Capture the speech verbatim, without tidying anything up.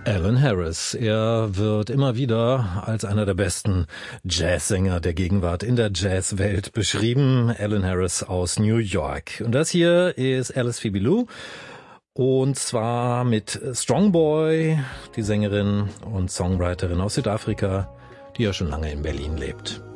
Alan Harris. Er wird immer wieder als einer der besten Jazzsänger der Gegenwart in der Jazzwelt beschrieben. Alan Harris aus New York. Und das hier ist Alice Phoebe Lou. Und zwar mit Strong Boy, die Sängerin und Songwriterin aus Südafrika, die ja schon lange in Berlin lebt.